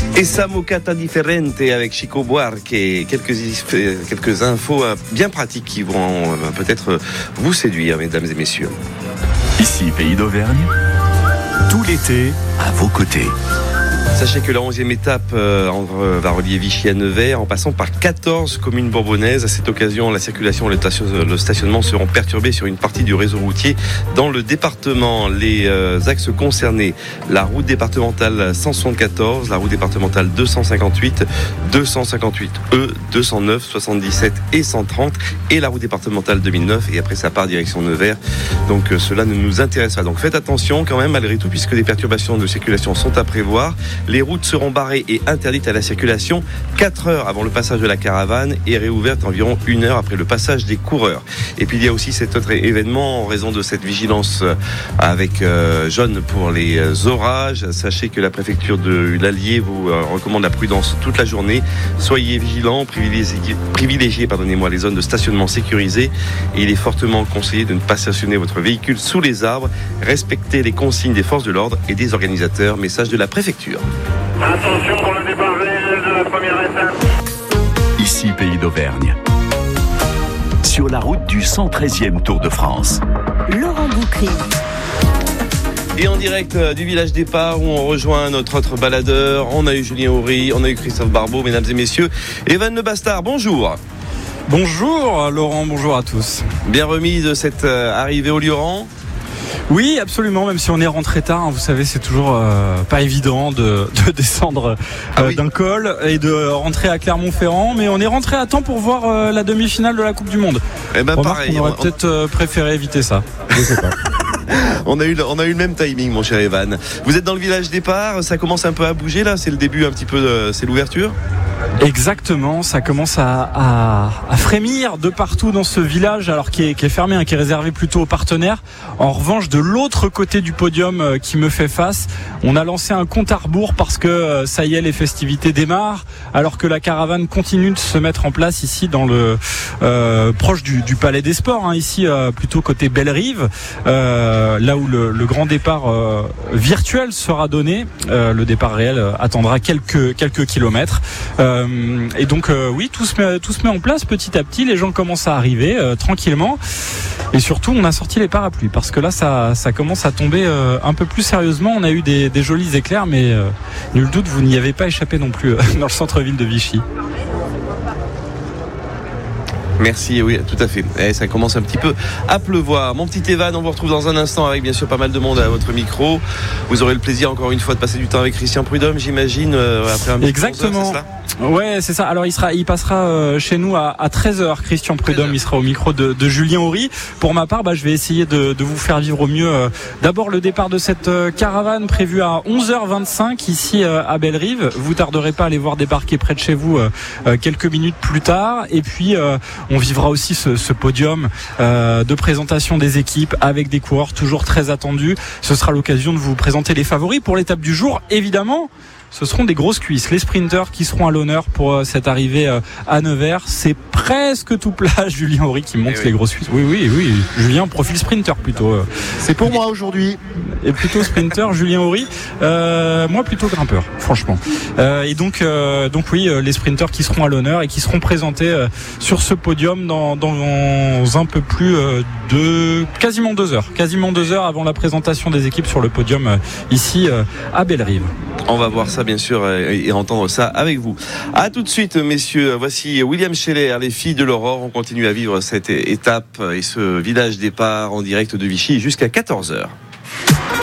Et Samocata Differente avec Chico Buarque et quelques infos bien pratiques qui vont peut-être vous séduire, mesdames et messieurs. Ici, Pays d'Auvergne, tout l'été, à vos côtés. Sachez que la 11e étape va relier Vichy à Nevers en passant par 14 communes bourbonnaises. À cette occasion, la circulation et le stationnement seront perturbés sur une partie du réseau routier dans le département. Les axes concernés, la route départementale 174, la route départementale 258, 258E, 209, 77 et 130 et la route départementale 2009 et après ça part direction Nevers. Donc cela ne nous intéresse pas. Donc faites attention quand même malgré tout puisque des perturbations de circulation sont à prévoir. Les routes seront barrées et interdites à la circulation 4 heures avant le passage de la caravane et réouvertes environ 1 heure après le passage des coureurs. Et puis il y a aussi cet autre événement en raison de cette vigilance avec jaune pour les orages. Sachez que la préfecture de l'Allier vous recommande la prudence toute la journée. Soyez vigilants, privilégiez les zones de stationnement sécurisées et il est fortement conseillé de ne pas stationner votre véhicule sous les arbres. Respectez les consignes des forces de l'ordre et des organisateurs. Message de la préfecture. Attention pour le départ réel de la première étape. Ici, Pays d'Auvergne. Sur la route du 113e Tour de France. Laurent Boucry. Et en direct du village départ où on rejoint notre autre baladeur. On a eu Julien Aury, on a eu Christophe Barbeau, mesdames et messieurs. Evan Le Bastard, bonjour. Bonjour Laurent, bonjour à tous. Bien remis de cette arrivée au Lioran. Oui, absolument, même si on est rentré tard, vous savez, c'est toujours pas évident de descendre d'un col et de rentrer à Clermont-Ferrand, mais on est rentré à temps pour voir la demi-finale de la Coupe du Monde. Eh ben pareil. On aurait peut-être préféré éviter ça, je sais pas. On a eu le même timing, mon cher Evan. Vous êtes dans le village départ, ça commence un peu à bouger là, c'est le début un petit peu, c'est l'ouverture. Exactement, ça commence à frémir de partout dans ce village, alors qui est fermé, qui est réservé plutôt aux partenaires. En revanche, de l'autre côté du podium qui me fait face, on a lancé un compte à rebours parce que ça y est, les festivités démarrent, alors que la caravane continue de se mettre en place ici dans le proche du Palais des Sports, ici plutôt côté Belle-Rive, là où le grand départ virtuel sera donné. Le départ réel attendra quelques kilomètres. Et donc oui, tout se met en place petit à petit, les gens commencent à arriver tranquillement et surtout on a sorti les parapluies parce que là ça commence à tomber un peu plus sérieusement. On a eu des jolis éclairs mais nul doute vous n'y avez pas échappé non plus dans le centre-ville de Vichy. Merci, oui, tout à fait. Et ça commence un petit peu à pleuvoir. Mon petit Evan, on vous retrouve dans un instant avec bien sûr pas mal de monde à votre micro. Vous aurez le plaisir encore une fois de passer du temps avec Christian Prudhomme, j'imagine, après un micro. Exactement. C'est ça ? Ouais, c'est ça. Alors il passera chez nous à 13h. Christian Prudhomme, il sera au micro de Julien Aury. Pour ma part, je vais essayer de vous faire vivre au mieux d'abord le départ de cette caravane prévue à 11h25 ici à Belle-Rive. Vous tarderez pas à aller voir débarquer près de chez vous quelques minutes plus tard. Et puis on vivra aussi ce podium de présentation des équipes avec des coureurs toujours très attendus. Ce sera l'occasion de vous présenter les favoris pour l'étape du jour, évidemment. Ce seront des grosses cuisses, les sprinters qui seront à l'honneur pour cette arrivée à Nevers. C'est presque tout plat, Julien Aury qui monte les grosses cuisses. Oui, Julien, profil sprinter plutôt. C'est pour moi aujourd'hui. Et plutôt sprinter, Julien Aury. Moi plutôt grimpeur, franchement. Et donc oui, les sprinters qui seront à l'honneur et qui seront présentés sur ce podium dans un peu plus de quasiment 2 heures. Quasiment 2 heures avant la présentation des équipes sur le podium ici à Belle-Rive. On va voir ça bien sûr et entendre ça avec vous. À tout de suite messieurs, voici William Scheller, les filles de l'Aurore. On continue à vivre cette étape et ce village départ en direct de Vichy jusqu'à 14h.